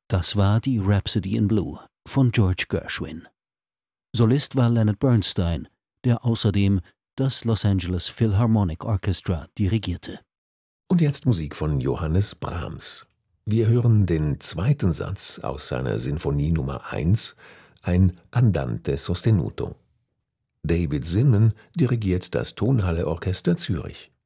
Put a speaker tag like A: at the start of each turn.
A: Das war die Rhapsody in Blue von George Gershwin. Solist war Leonard Bernstein, der außerdem das Los Angeles Philharmonic Orchestra dirigierte.
B: Und jetzt Musik von Johannes Brahms. Wir hören den zweiten Satz aus seiner Sinfonie Nummer 1, ein Andante sostenuto. David Zinman dirigiert das Tonhalle Orchester Zürich.